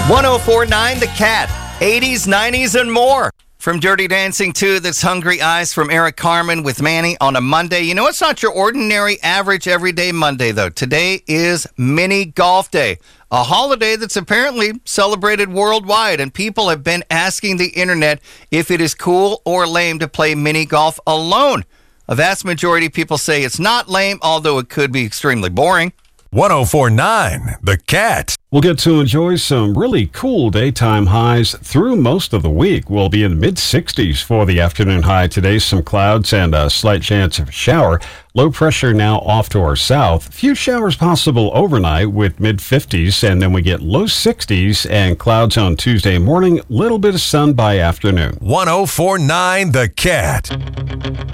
1049 The Cat, 80s, 90s, and more. From Dirty Dancing 2, that's Hungry Eyes from Eric Carmen with Manny on a Monday. You know, it's not your ordinary, average, everyday Monday, though. Today is Mini Golf Day, a holiday that's apparently celebrated worldwide, and people have been asking the internet if it is cool or lame to play mini golf alone. A vast majority of people say it's not lame, although it could be extremely boring. 1049 The Cat. We'll get to enjoy some really cool daytime highs through most of the week. We'll be in the mid-60s for the afternoon high today. Some clouds and a slight chance of a shower. Low pressure now off to our south. A few showers possible overnight with mid-50s, and then we get low 60s and clouds on Tuesday morning. Little bit of sun by afternoon. 1049 The Cat.